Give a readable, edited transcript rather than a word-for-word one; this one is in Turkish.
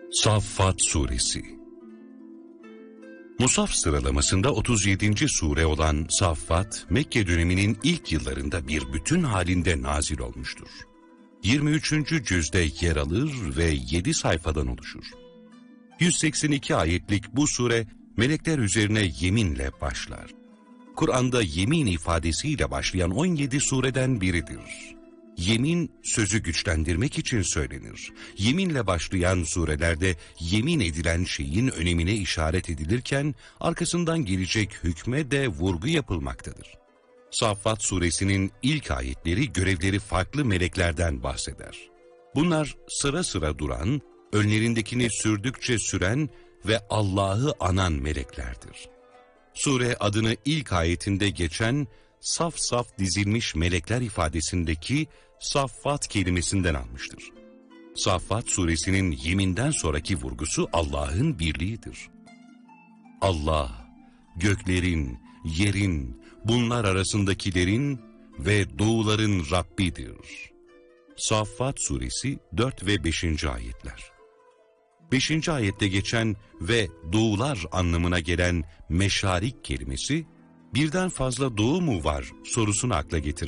Saffat Suresi. Musaf sıralamasında 37. sure olan Saffat, Mekke döneminin ilk yıllarında bir bütün halinde nazil olmuştur. 23. cüzde yer alır ve 7 sayfadan oluşur. 182 ayetlik bu sure, melekler üzerine yeminle başlar. Kur'an'da yemin ifadesiyle başlayan 17 sureden biridir. Yemin, sözü güçlendirmek için söylenir. Yeminle başlayan surelerde yemin edilen şeyin önemine işaret edilirken, arkasından gelecek hükme de vurgu yapılmaktadır. Saffat suresinin ilk ayetleri görevleri farklı meleklerden bahseder. Bunlar sıra sıra duran, önlerindekini sürdükçe süren ve Allah'ı anan meleklerdir. Sure adını ilk ayetinde geçen saf saf dizilmiş melekler ifadesindeki Saffat kelimesinden almıştır. Saffat suresinin yeminden sonraki vurgusu Allah'ın birliğidir. Allah, göklerin, yerin, bunlar arasındakilerin ve doğuların Rabbidir. Saffat suresi 4 ve 5. ayetler. 5. ayette geçen ve doğular anlamına gelen meşarik kelimesi, birden fazla doğu mu var sorusunu akla getirir.